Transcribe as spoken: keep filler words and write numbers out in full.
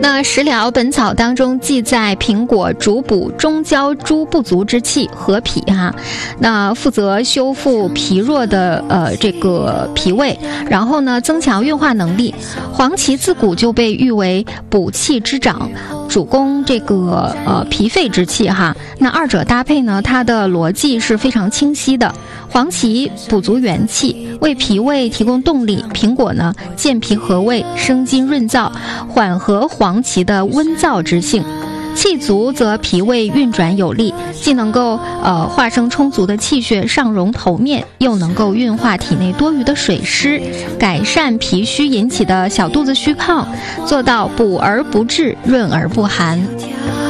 那食疗本草当中记载，苹果主补中焦诸不足之气，和脾哈、啊，那负责修复疲弱的呃这个脾胃，然后呢增强运化能力。黄芪自古就被誉为补气之长，主攻这个呃脾肺之气哈。那二者搭配呢，它的逻辑是非常清晰的。黄芪补足元气，为脾胃提供动力；苹果呢健脾和胃，生津润燥，缓和黄芪的温燥之性。气足则脾胃运转有力，既能够呃化生充足的气血上溶头面，又能够运化体内多余的水湿，改善脾虚引起的小肚子虚胖，做到补而不滞，润而不寒。